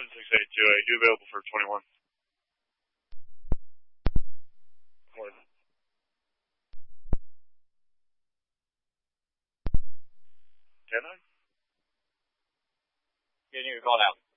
76828. You available for 21? Morning. 10-9? Getting your call now.